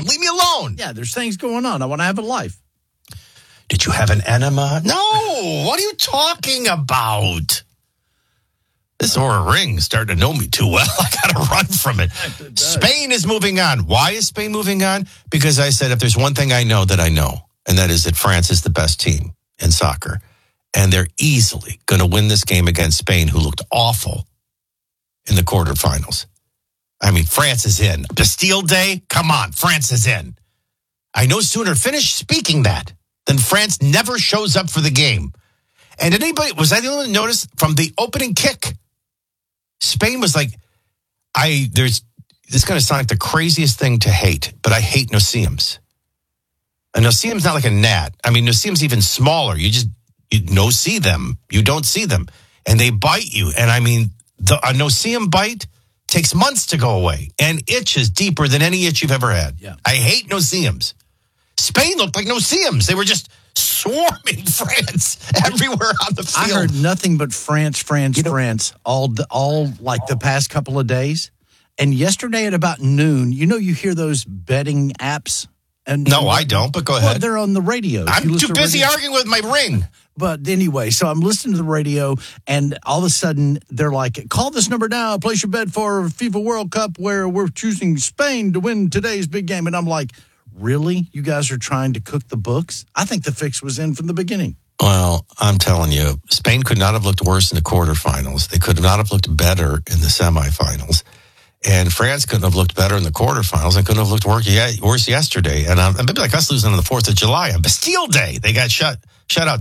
Leave me alone. Yeah, there's things going on. I want to have a life. Did you have an enema? No. What are you talking about? This Aura Ring starting to know me too well. I got to run from it. Spain is moving on. Why is Spain moving on? Because I said if there's one thing I know, and that is that France is the best team in soccer. And they're easily going to win this game against Spain, who looked awful in the quarterfinals. I mean, France is in. Bastille Day? Come on, France is in. I no sooner finish speaking that than France never shows up for the game. And was I the only one to notice from the opening kick? Spain was like, this is going to sound like the craziest thing to hate, but I hate no-see-ums. A no-see-um's not like a gnat. I mean, no-see-um's even smaller. You no-see them. You don't see them. And they bite you. And I mean, a no-see-um bite takes months to go away and itches deeper than any itch you've ever had. Yeah. I hate no-see-ums. Spain looked like no-see-ums. They were just swarming France everywhere on the field. I heard nothing but France, all like the past couple of days. And yesterday at about noon, you hear those betting apps? No, I don't, but go ahead. Well, they're on the radio. I'm too busy arguing with my ring. But anyway, so I'm listening to the radio, and all of a sudden, they're like, call this number now, place your bet for FIFA World Cup, where we're choosing Spain to win today's big game. And I'm like, really? You guys are trying to cook the books? I think the fix was in from the beginning. Well, I'm telling you, Spain could not have looked worse in the quarterfinals. They could not have looked better in the semifinals. And France couldn't have looked better in the quarterfinals and couldn't have looked worse yesterday. And maybe like us losing on the 4th of July on Bastille Day. They got shut out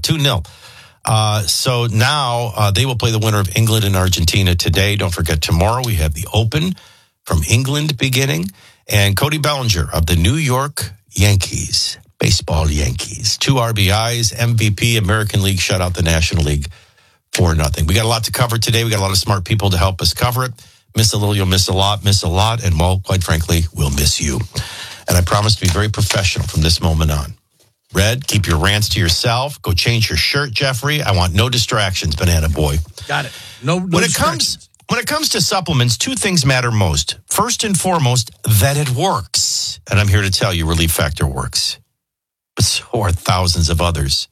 2-0. So now they will play the winner of England and Argentina today. Don't forget, tomorrow we have the Open from England beginning. And Cody Bellinger of the New York Yankees, baseball Yankees. 2 RBIs, MVP, American League shut out the National League 4-0. We got a lot to cover today. We got a lot of smart people to help us cover it. Miss a little, you'll miss a lot, and, well, quite frankly, we'll miss you. And I promise to be very professional from this moment on. Red, keep your rants to yourself. Go change your shirt, Jeffrey. I want no distractions, Banana Boy. Got it. No distractions. When it comes to supplements, 2 things matter most. First and foremost, that it works. And I'm here to tell you Relief Factor works. But so are thousands of others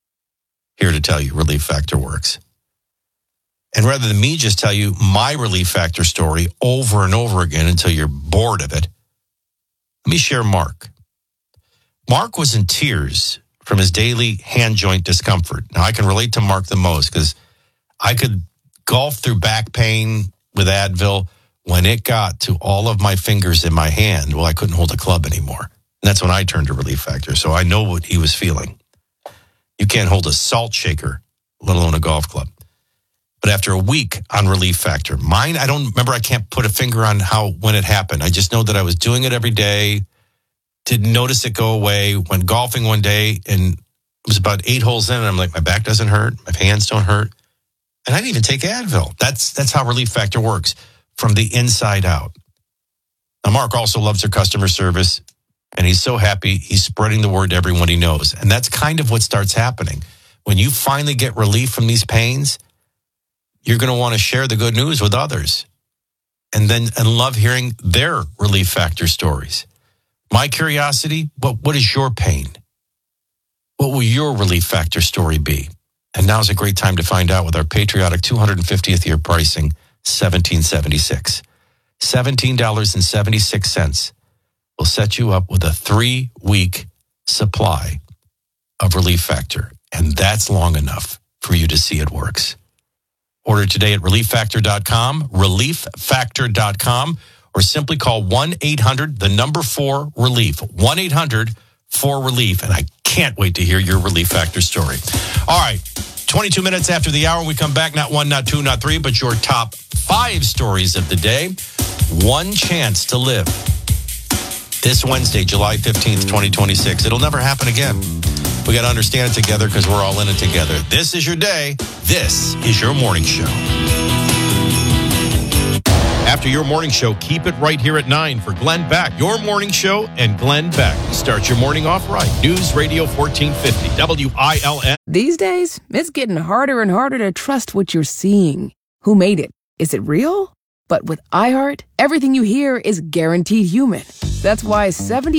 here to tell you Relief Factor works. And rather than me just tell you my Relief Factor story over and over again until you're bored of it, let me share Mark. Mark was in tears from his daily hand joint discomfort. Now, I can relate to Mark the most because I could golf through back pain with Advil. When it got to all of my fingers in my hand, well, I couldn't hold a club anymore. And that's when I turned to Relief Factor. So I know what he was feeling. You can't hold a salt shaker, let alone a golf club. But after a week on Relief Factor, I can't put a finger on when it happened. I just know that I was doing it every day, didn't notice it go away, went golfing one day, and it was about 8 holes in, and I'm like, my back doesn't hurt, my hands don't hurt. And I didn't even take Advil. That's how Relief Factor works, from the inside out. Now, Mark also loves their customer service, and he's so happy he's spreading the word to everyone he knows. And that's kind of what starts happening. When you finally get relief from these pains, you're going to want to share the good news with others and love hearing their Relief Factor stories. My curiosity, what is your pain? What will your Relief Factor story be? And now's a great time to find out with our patriotic 250th year pricing, $17.76. $17.76 will set you up with a 3-week supply of Relief Factor. And that's long enough for you to see it works. Order today at relieffactor.com, relieffactor.com, or simply call 1-800-4-RELIEF, 1-800-4-RELIEF. And I can't wait to hear your Relief Factor story. All right, 22 minutes after the hour, we come back. Not 1, not 2, not 3, but your top 5 stories of the day. One chance to live. This Wednesday, July 15th, 2026. It'll never happen again. We got to understand it together because we're all in it together. This is your day. This is your morning show. After your morning show, keep it right here at 9 for Glenn Beck. Your morning show and Glenn Beck. Start your morning off right. News Radio 1450, WILN. These days, it's getting harder and harder to trust what you're seeing. Who made it? Is it real? But with iHeart, everything you hear is guaranteed human. That's why 70